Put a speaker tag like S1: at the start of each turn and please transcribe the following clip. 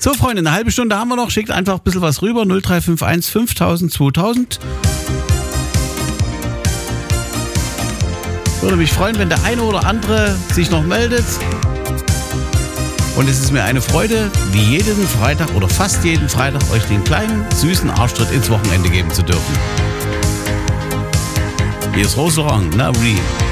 S1: So, Freunde, eine halbe Stunde haben wir noch. Schickt einfach ein bisschen was rüber. 0351 5000 2000. Würde mich freuen, wenn der eine oder andere sich noch meldet. Und es ist mir eine Freude, wie jeden Freitag oder fast jeden Freitag euch den kleinen, süßen Arschtritt ins Wochenende geben zu dürfen. Hier ist Rose Orange, Nari.